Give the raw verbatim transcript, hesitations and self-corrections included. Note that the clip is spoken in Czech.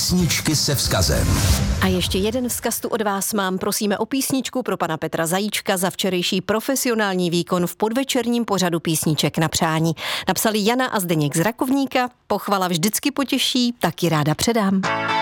Písničky se vzkazem. A ještě jeden vzkaz tu od vás mám. Prosíme o písničku pro pana Petra Zajíčka za včerejší profesionální výkon v podvečerním pořadu Písniček na přání. Napsali Jana a Zdeněk z Rakovníka. Pochvala vždycky potěší, taky ráda předám.